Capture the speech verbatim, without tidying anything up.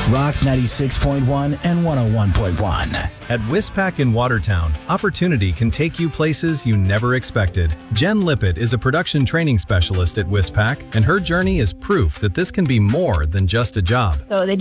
Rock ninety-six point one and one oh one point one. At Wispac in Watertown, opportunity can take you places you never expected. Jen Lippett is a production training specialist at Wispac, and her journey is proof that this can be more than just a job. So they